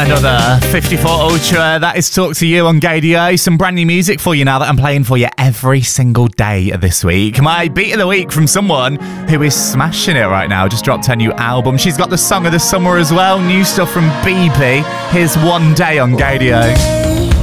Another 54 Ultra. That is Talk to You on Gadio. Some brand new music for you now that I'm playing for you every single day this week. My beat of the week from someone who is smashing it right now. Just dropped her new album. She's got the song of the summer as well. New stuff from BB. Here's One Day on Gadio.